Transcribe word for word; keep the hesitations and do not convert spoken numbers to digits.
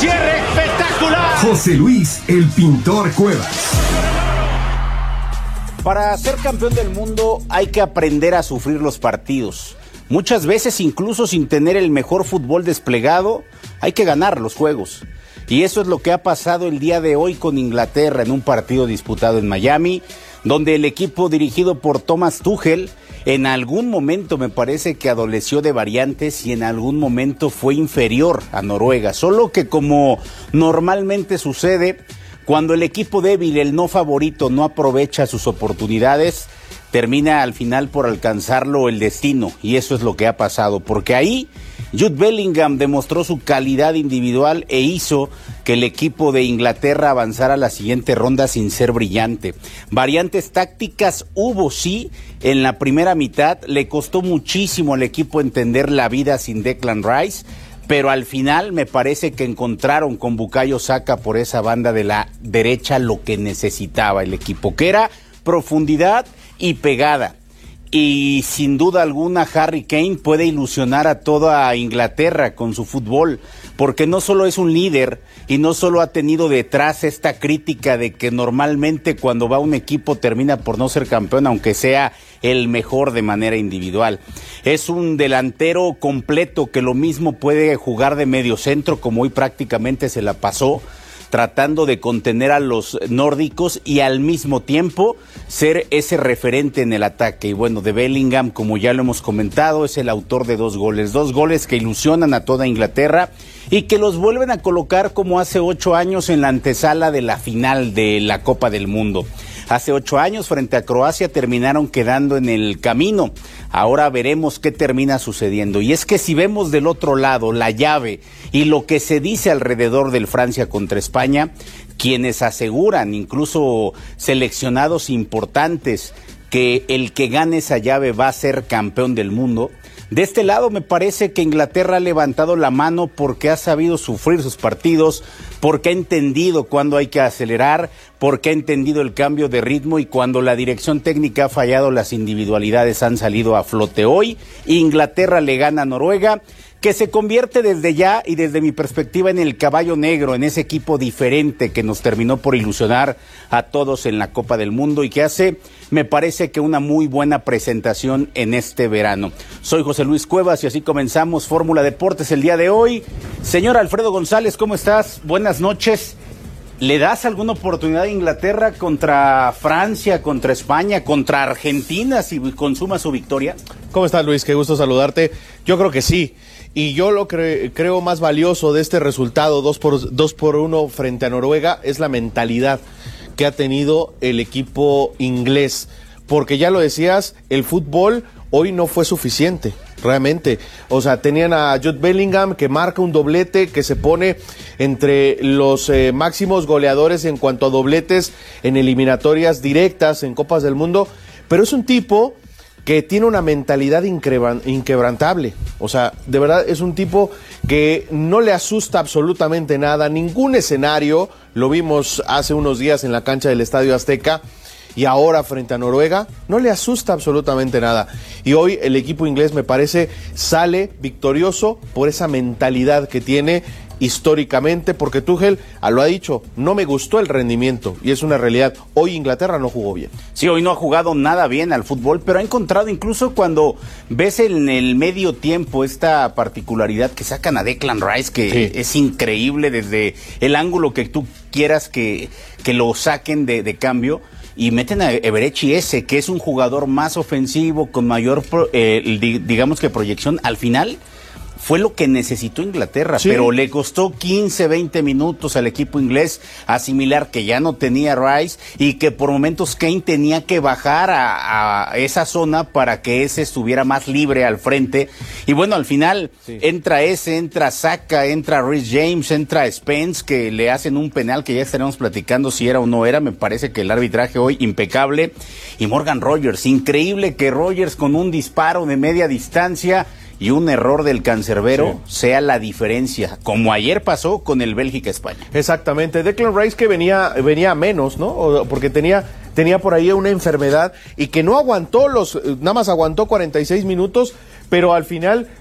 cierre espectacular. José Luis, el pintor Cuevas. Para ser campeón del mundo hay que aprender a sufrir los partidos. Muchas veces, incluso sin tener el mejor fútbol desplegado, hay que ganar los juegos. Y eso es lo que ha pasado el día de hoy con Inglaterra en un partido disputado en Miami, donde el equipo dirigido por Thomas Tuchel en algún momento me parece que adoleció de variantes y en algún momento fue inferior a Noruega. Solo que, como normalmente sucede, cuando el equipo débil, el no favorito, no aprovecha sus oportunidades, termina al final por alcanzarlo el destino. Y eso es lo que ha pasado, porque ahí Jude Bellingham demostró su calidad individual e hizo que el equipo de Inglaterra avanzara a la siguiente ronda sin ser brillante. Variantes tácticas hubo, sí, en la primera mitad. Le costó muchísimo al equipo entender la vida sin Declan Rice, pero al final me parece que encontraron con Bukayo Saka por esa banda de la derecha lo que necesitaba el equipo, que era profundidad y pegada. Y sin duda alguna Harry Kane puede ilusionar a toda Inglaterra con su fútbol, porque no solo es un líder y no solo ha tenido detrás esta crítica de que normalmente cuando va un equipo termina por no ser campeón, aunque sea el mejor de manera individual. Es un delantero completo que lo mismo puede jugar de medio centro, como hoy prácticamente se la pasó, tratando de contener a los nórdicos y al mismo tiempo ser ese referente en el ataque. Y bueno, de Bellingham, como ya lo hemos comentado, es el autor de dos goles, dos goles que ilusionan a toda Inglaterra y que los vuelven a colocar como hace ocho años en la antesala de la final de la Copa del Mundo. Hace ocho años frente a Croacia terminaron quedando en el camino. Ahora veremos qué termina sucediendo. Y es que si vemos del otro lado la llave y lo que se dice alrededor del Francia contra España, quienes aseguran, incluso seleccionados importantes, que el que gane esa llave va a ser campeón del mundo, de este lado me parece que Inglaterra ha levantado la mano porque ha sabido sufrir sus partidos, porque ha entendido cuándo hay que acelerar, porque ha entendido el cambio de ritmo y cuando la dirección técnica ha fallado, las individualidades han salido a flote. Hoy Inglaterra le gana a Noruega, que se convierte desde ya y desde mi perspectiva en el caballo negro, en ese equipo diferente que nos terminó por ilusionar a todos en la Copa del Mundo y que hace, me parece que una muy buena presentación en este verano. Soy José Luis Cuevas y así comenzamos Fórmula Deportes el día de hoy. Señor Alfredo González, ¿cómo estás? Buenas noches. ¿Le das alguna oportunidad a Inglaterra contra Francia, contra España, contra Argentina si consuma su victoria? ¿Cómo estás, Luis? Qué gusto saludarte. Yo creo que sí. Y yo lo cre- creo más valioso de este resultado, dos por, dos por uno frente a Noruega, es la mentalidad que ha tenido el equipo inglés. Porque ya lo decías, el fútbol hoy no fue suficiente, realmente. O sea, tenían a Jude Bellingham que marca un doblete, que se pone entre los eh, máximos goleadores en cuanto a dobletes en eliminatorias directas en Copas del Mundo. Pero es un tipo que tiene una mentalidad inquebrantable. O sea, de verdad es un tipo que no le asusta absolutamente nada, ningún escenario. Lo vimos hace unos días en la cancha del Estadio Azteca y ahora frente a Noruega, no le asusta absolutamente nada. Y hoy el equipo inglés, me parece, sale victorioso por esa mentalidad que tiene históricamente, porque Tuchel lo ha dicho, no me gustó el rendimiento, y es una realidad. Hoy Inglaterra no jugó bien. Sí, hoy no ha jugado nada bien al fútbol, pero ha encontrado, incluso cuando ves en el medio tiempo esta particularidad que sacan a Declan Rice, que sí, es increíble desde el ángulo que tú quieras que, que lo saquen de, de cambio, y meten a Eberechi ese, que es un jugador más ofensivo, con mayor, eh, digamos que proyección. Al final fue lo que necesitó Inglaterra, sí, pero le costó quince, veinte minutos al equipo inglés asimilar que ya no tenía Rice y que por momentos Kane tenía que bajar a, a esa zona para que ese estuviera más libre al frente. Y bueno, al final sí, entra ese, entra Saka, entra Reece James, entra Spence, que le hacen un penal que ya estaremos platicando si era o no era. Me parece que el arbitraje hoy impecable. Y Morgan Rogers, increíble que Rogers con un disparo de media distancia y un error del cancerbero sí, sea la diferencia, como ayer pasó con el Bélgica-España. Exactamente, Declan Rice que venía, venía menos, ¿no? Porque tenía, tenía por ahí una enfermedad y que no aguantó los, nada más aguantó cuarenta y seis minutos, pero al final